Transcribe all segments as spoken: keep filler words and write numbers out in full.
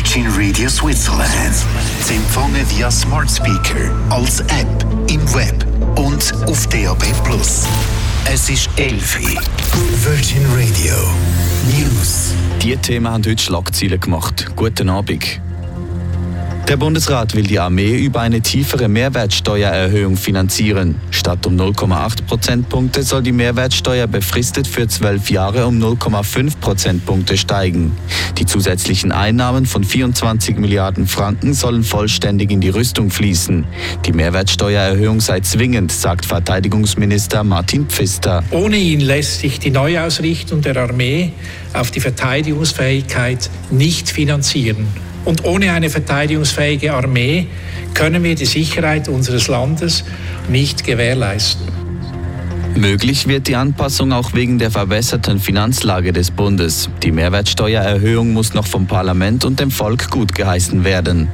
Virgin Radio Switzerland. Sie empfangen via Smart Speaker, als App, im Web und auf D A B plus. Es ist elf Uhr. Virgin Radio News. Die Themen haben heute Schlagzeilen gemacht. Guten Abend. Der Bundesrat will die Armee über eine tiefere Mehrwertsteuererhöhung finanzieren. Statt um null Komma acht Prozentpunkte soll die Mehrwertsteuer befristet für zwölf Jahre um null Komma fünf Prozentpunkte steigen. Die zusätzlichen Einnahmen von vierundzwanzig Milliarden Franken sollen vollständig in die Rüstung fließen. Die Mehrwertsteuererhöhung sei zwingend, sagt Verteidigungsminister Martin Pfister. Ohne ihn lässt sich die Neuausrichtung der Armee auf die Verteidigungsfähigkeit nicht finanzieren. Und ohne eine verteidigungsfähige Armee können wir die Sicherheit unseres Landes nicht gewährleisten. Möglich wird die Anpassung auch wegen der verbesserten Finanzlage des Bundes. Die Mehrwertsteuererhöhung muss noch vom Parlament und dem Volk gutgeheißen werden.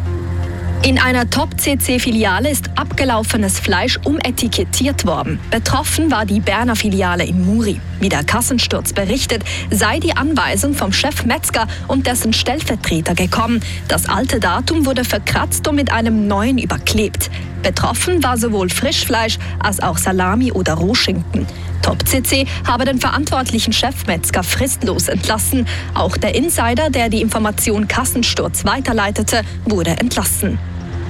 In einer Top-C C-Filiale ist abgelaufenes Fleisch umetikettiert worden. Betroffen war die Berner Filiale in Muri. Wie der Kassensturz berichtet, sei die Anweisung vom Chef Metzger und dessen Stellvertreter gekommen. Das alte Datum wurde verkratzt und mit einem neuen überklebt. Betroffen war sowohl Frischfleisch als auch Salami oder Rohschinken. Top-C C habe den verantwortlichen Chef Metzger fristlos entlassen. Auch der Insider, der die Information Kassensturz weiterleitete, wurde entlassen.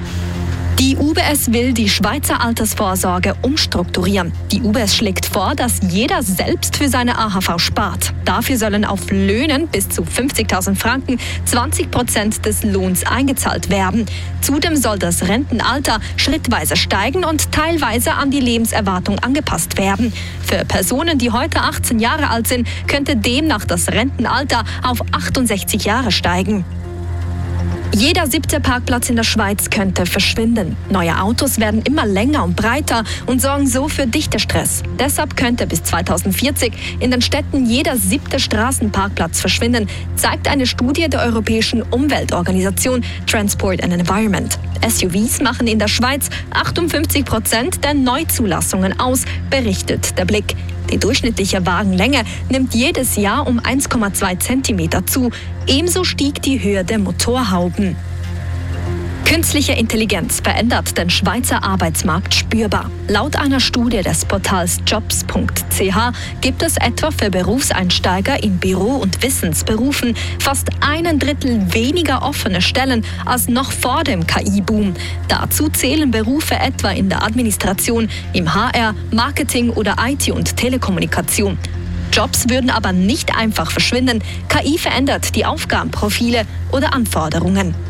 Die U B S will die Schweizer Altersvorsorge umstrukturieren. Die U B S schlägt vor, dass jeder selbst für seine A H V spart. Dafür sollen auf Löhnen bis zu fünfzigtausend Franken zwanzig Prozent des Lohns eingezahlt werden. Zudem soll das Rentenalter schrittweise steigen und teilweise an die Lebenserwartung angepasst werden. Für Personen, die heute achtzehn Jahre alt sind, könnte demnach das Rentenalter auf achtundsechzig Jahre steigen. Jeder siebte Parkplatz in der Schweiz könnte verschwinden. Neue Autos werden immer länger und breiter und sorgen so für Dichtestress. Deshalb könnte bis zweitausendvierzig in den Städten jeder siebte Straßenparkplatz verschwinden, zeigt eine Studie der Europäischen Umweltorganisation Transport and Environment. S U Vs machen in der Schweiz achtundfünfzig Prozent der Neuzulassungen aus, berichtet der Blick. Die durchschnittliche Wagenlänge nimmt jedes Jahr um eins Komma zwei Zentimeter zu. Ebenso stieg die Höhe der Motorhauben. Künstliche Intelligenz verändert den Schweizer Arbeitsmarkt spürbar. Laut einer Studie des Portals jobs punkt c h gibt es etwa für Berufseinsteiger in Büro- und Wissensberufen fast einen Drittel weniger offene Stellen als noch vor dem K I-Boom. Dazu zählen Berufe etwa in der Administration, im H R, Marketing oder I T und Telekommunikation. Jobs würden aber nicht einfach verschwinden. K I verändert die Aufgabenprofile oder Anforderungen.